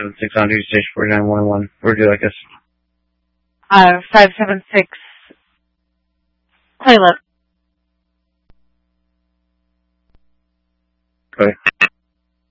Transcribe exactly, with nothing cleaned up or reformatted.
seven six on duty station four nine one one. Where'd you like us? Uh, five seven six. Toilet. Okay.